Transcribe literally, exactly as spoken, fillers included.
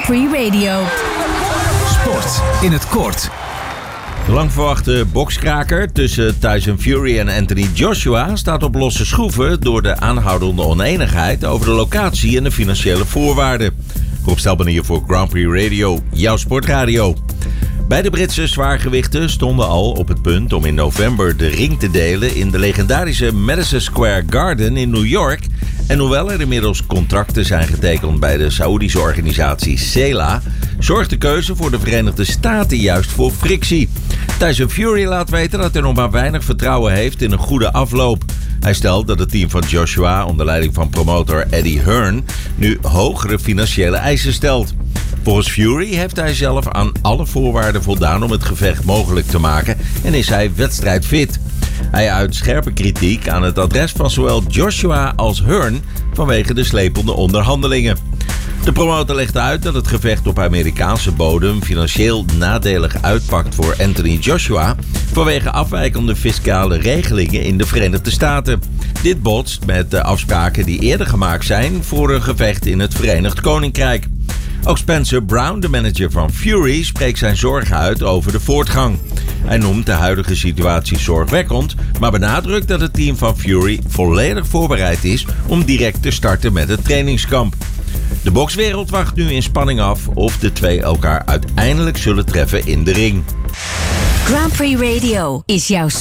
Prix Radio. Sport in het kort. De lang verwachte bokskraker tussen Tyson Fury en Anthony Joshua staat op losse schroeven door de aanhoudende oneenigheid over de locatie en de financiële voorwaarden. Rob Stelban hier voor Grand Prix Radio, jouw sportradio. Beide Britse zwaargewichten stonden al op het punt om in november de ring te delen in de legendarische Madison Square Garden in New York. En hoewel er inmiddels contracten zijn getekend bij de Saoedische organisatie Sela, zorgt de keuze voor de Verenigde Staten juist voor frictie. Tyson Fury laat weten dat hij nog maar weinig vertrouwen heeft in een goede afloop. Hij stelt dat het team van Joshua onder leiding van promotor Eddie Hearn nu hogere financiële eisen stelt. Volgens Fury heeft hij zelf aan alle voorwaarden voldaan om het gevecht mogelijk te maken en is hij wedstrijdfit. Hij uit scherpe kritiek aan het adres van zowel Joshua als Hearn vanwege de slepende onderhandelingen. De promotor legt uit dat het gevecht op Amerikaanse bodem financieel nadelig uitpakt voor Anthony Joshua vanwege afwijkende fiscale regelingen in de Verenigde Staten. Dit botst met de afspraken die eerder gemaakt zijn voor een gevecht in het Verenigd Koninkrijk. Ook Spencer Brown, de manager van Fury, spreekt zijn zorgen uit over de voortgang. Hij noemt de huidige situatie zorgwekkend, maar benadrukt dat het team van Fury volledig voorbereid is om direct te starten met het trainingskamp. De bokswereld wacht nu in spanning af of de twee elkaar uiteindelijk zullen treffen in de ring. Grand Prix Radio is jouw